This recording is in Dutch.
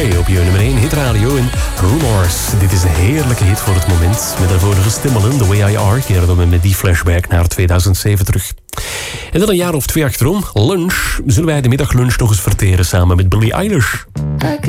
Prey op je nummer 1 hitradio in Rumors. Dit is een heerlijke hit voor het moment. Met daarvoor de Timbaland, The Way I Are, keren we met die flashback naar 2007 terug. En dan een jaar of 2 achterom, lunch, zullen wij de middaglunch nog eens verteren samen met Billie Eilish.